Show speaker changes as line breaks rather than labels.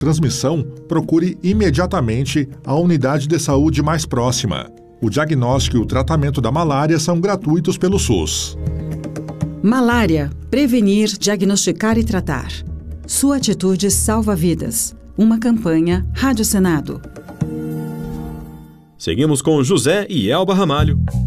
transmissão, procure imediatamente a unidade de saúde mais próxima. O diagnóstico e o tratamento da malária são gratuitos pelo SUS.
Malária. Prevenir, diagnosticar e tratar. Sua atitude salva vidas. Uma campanha Rádio Senado.
Seguimos com José e Elba Ramalho.